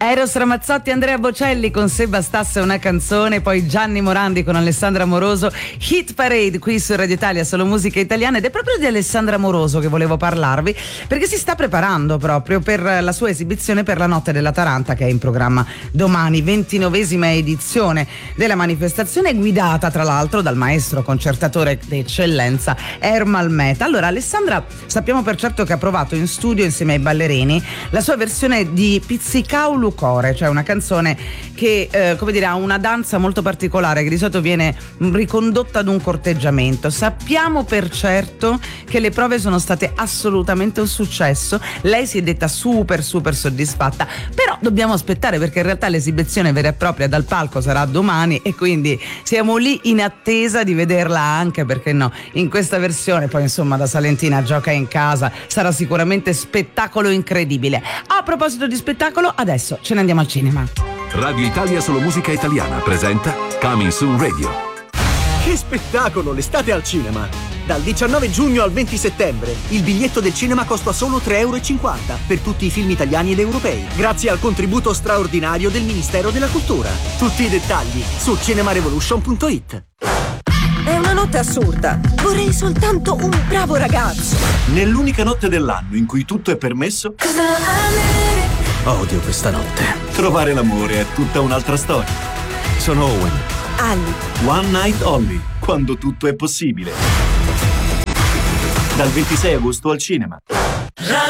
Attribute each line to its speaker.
Speaker 1: Eros Ramazzotti, Andrea Bocelli con Se bastasse una canzone, poi Gianni Morandi con Alessandra Moroso, Hit Parade qui su Radio Italia, solo musica italiana. Ed è proprio di Alessandra Moroso che volevo parlarvi, perché si sta preparando proprio per la sua esibizione per la Notte della Taranta, che è in programma domani, 29esima edizione della manifestazione, guidata tra l'altro dal maestro concertatore d'eccellenza Ermal Meta. Allora, Alessandra sappiamo per certo che ha provato in studio insieme ai ballerini la sua versione di Pizzicau Lucore, cioè una canzone che come dire ha una danza molto particolare, che di solito viene ricondotta ad un corteggiamento. Sappiamo per certo che le prove sono state assolutamente un successo, lei si è detta super soddisfatta, però dobbiamo aspettare, perché in realtà l'esibizione vera e propria dal palco sarà domani e quindi siamo lì in attesa di vederla anche, perché no, in questa versione. Poi insomma da Salentina gioca in casa, sarà sicuramente spettacolo incredibile. A proposito di spettacolo, adesso ce ne andiamo al cinema.
Speaker 2: Radio Italia Solo Musica Italiana presenta Coming Soon Radio.
Speaker 3: Che spettacolo, l'estate al cinema! Dal 19 giugno al 20 settembre il biglietto del cinema costa solo 3,50 euro per tutti i film italiani ed europei, grazie al contributo straordinario del Ministero della Cultura. Tutti i dettagli su cinemarevolution.it.
Speaker 4: È una notte assurda. Vorrei soltanto un bravo ragazzo.
Speaker 5: Nell'unica notte dell'anno in cui tutto è permesso, odio questa notte. Trovare l'amore è tutta un'altra storia. Sono Owen.
Speaker 4: Ali.
Speaker 5: One Night Only, quando tutto è possibile. Dal 26 agosto al cinema.